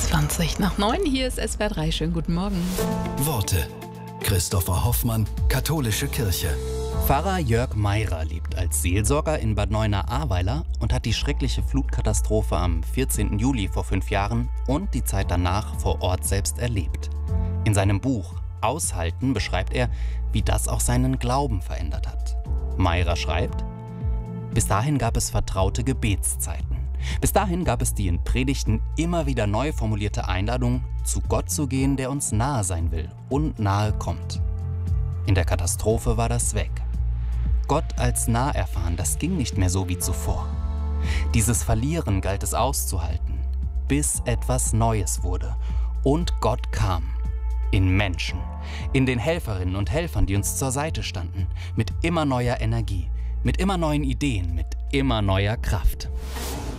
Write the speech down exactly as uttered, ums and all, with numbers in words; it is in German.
zwanzig nach neun, hier ist S W R drei. Schönen guten Morgen. Worte. Christopher Hoffmann, Katholische Kirche. Pfarrer Jörg Meirer lebt als Seelsorger in Bad Neuenahr-Ahrweiler und hat die schreckliche Flutkatastrophe am vierzehnten Juli vor fünf Jahren und die Zeit danach vor Ort selbst erlebt. In seinem Buch Aushalten beschreibt er, wie das auch seinen Glauben verändert hat. Meirer schreibt: Bis dahin gab es vertraute Gebetszeiten. Bis dahin gab es die in Predigten immer wieder neu formulierte Einladung, zu Gott zu gehen, der uns nahe sein will und nahe kommt. In der Katastrophe war das weg. Gott als nah erfahren, das ging nicht mehr so wie zuvor. Dieses Verlieren galt es auszuhalten, bis etwas Neues wurde. Und Gott kam. In Menschen, in den Helferinnen und Helfern, die uns zur Seite standen, mit immer neuer Energie, mit immer neuen Ideen, mit immer neuer Kraft.